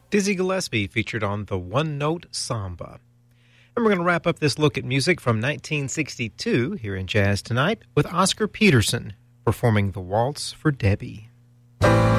Dizzy Gillespie featured on the One Note Samba. And we're going to wrap up this look at music from 1962 here in Jazz Tonight with Oscar Peterson performing the Waltz for Debbie.